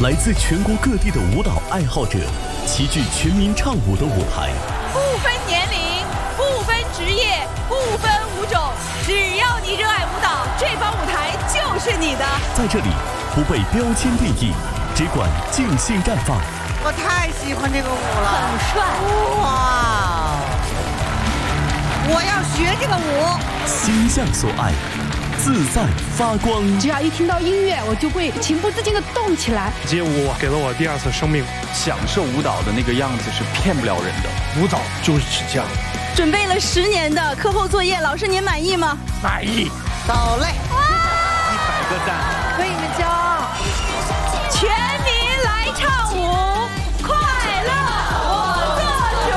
来自全国各地的舞蹈爱好者齐聚全民唱舞的舞台， 不分年龄，不分职业，不分舞种，只要你热爱舞蹈，这方舞台就是你的。 在这里不被标签定义，只管尽兴绽放。 我太喜欢这个舞了， 很帅哇！我要学这个舞， 心向所爱，自在发光。 只要一听到音乐，我就会情不自禁地动起来。 街舞给了我第二次生命， 享受舞蹈的那个样子是骗不了人的。 舞蹈就是这样。 准备了10年的课后作业，老师您满意吗？ 满意。 走嘞 100个赞， 为你们骄傲。